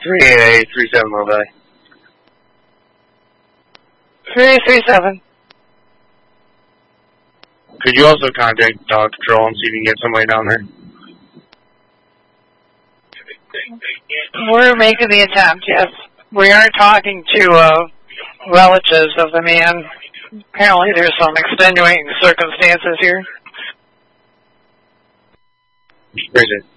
3837 Mobile. 3837. Could you also contact Dog Control and see if you can get somebody down there? We're making the attempt, yes. We are talking to relatives of the man. Apparently there's some extenuating circumstances here. Appreciate it.